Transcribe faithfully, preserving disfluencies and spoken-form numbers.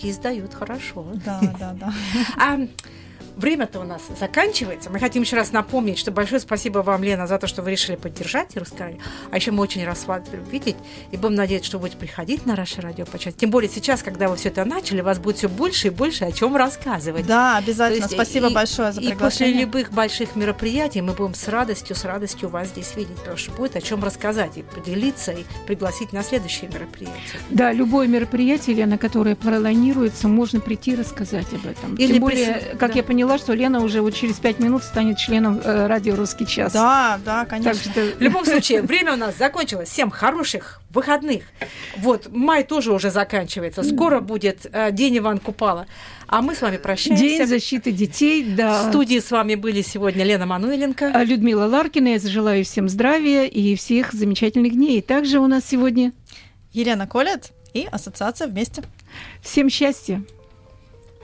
Издают хорошо. Да, да, да. А время-то у нас заканчивается. Мы хотим еще раз напомнить, что большое спасибо вам, Лена, за то, что вы решили поддержать «Русское радио». А еще мы очень рады вас видеть. И будем надеяться, что вы будете приходить на наше радио почаще. Тем более сейчас, когда вы все это начали, у вас будет все больше и больше о чем рассказывать. Да, обязательно. есть, спасибо и, большое за приглашение. И после любых больших мероприятий мы будем с радостью, с радостью вас здесь видеть, потому что будет о чем рассказать и поделиться, и пригласить на следующие мероприятия. Да, любое мероприятие, Лена, которое планируется, можно прийти и рассказать об этом. Или Тем более, прис... как да. я поняла, что Лена уже вот через пять минут станет членом э, радио «Русский час». Да, да, конечно. Так что... В любом случае, время у нас закончилось. Всем хороших выходных. Вот, май тоже уже заканчивается. Скоро будет э, День Ивана Купала. А мы с вами прощаемся. День защиты детей, да. В студии с вами были сегодня Лена Мануиленко, Людмила Ларкина. Я желаю всем здравия и всех замечательных дней. Также у нас сегодня Елена Колет и Ассоциация «Вместе». Всем счастья.